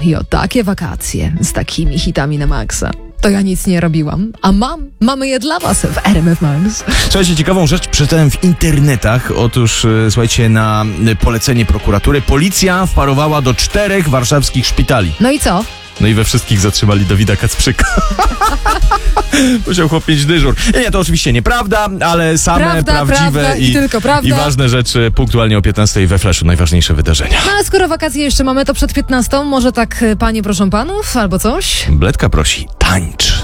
i o takie wakacje z takimi hitami na maksa. To ja nic nie robiłam, a mamy je dla was w RMF Max. Słuchajcie, ciekawą rzecz przeczytałem w internetach. Otóż, słuchajcie, na polecenie prokuratury policja wparowała do 4 warszawskich szpitali. No i co? No i we wszystkich zatrzymali Dawida Kacprzyka. Musiał chłop mieć dyżur. Nie, to oczywiście nieprawda, ale same prawdziwe i tylko prawda. I ważne rzeczy punktualnie o 15 we Flashu. Najważniejsze wydarzenia. No ale skoro wakacje jeszcze mamy, to przed 15, może tak panie proszą panów albo coś? Bledka prosi, tańcz.